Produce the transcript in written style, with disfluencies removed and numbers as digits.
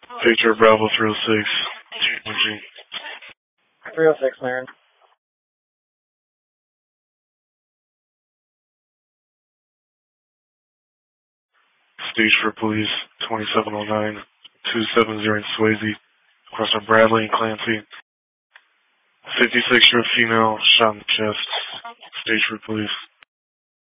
Victor Bravo 306. 306, Marin. Stage for police 2709, 270 in Swayze, across from Bradley and Clancy. 56-year-old female shot in the chest. Stage for police.